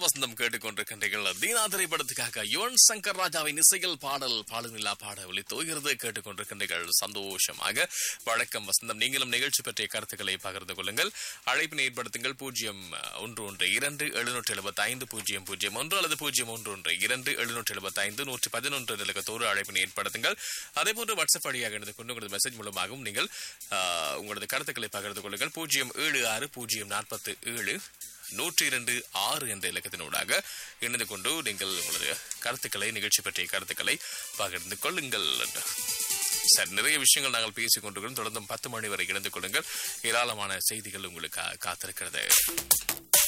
வசந்தம் கேட்டுக்கொண்டிருக்கின்றீர்கள். தீனா திரைப்படத்துக்காக யுவன் சங்கர் ராஜாவின் இசையில் பாடல் ஒலித்தோகிறது கேட்டுக்கொண்டிருக்கின்றீர்கள். சந்தோஷமாக வழக்கம் வசந்தம். நீங்களும் நிகழ்ச்சி பற்றிய கருத்துக்களை பகிர்ந்து கொள்ளுங்கள். அழைப்பினை ஏற்படுத்துங்கள் 0112-775-001 அல்லது 0112-775-111 இலக்கத்தோடு அழைப்பினை ஏற்படுத்துங்கள். அதேபோன்று வாட்ஸ்அப் வழியாக இணைந்து கொண்டு உங்களது மெசேஜ் மூலமாகவும் நீங்கள் உங்களது கருத்துக்களை பகிர்ந்து கொள்ளுங்கள். 076-047-102-6 என்ற இலக்கத்தினூடாக இணைந்து கொண்டு நீங்கள் உங்களது கருத்துக்களை, நிகழ்ச்சி பற்றிய கருத்துக்களை பகிர்ந்து கொள்ளுங்கள். சரி, நிறைய விஷயங்கள் நாங்கள் பேசிக் கொண்டிருக்கிறோம். தொடர்ந்து 10 மணி வரை இணைந்து கொள்ளுங்கள். ஏராளமான செய்திகள் உங்களுக்கு காத்திருக்கிறது.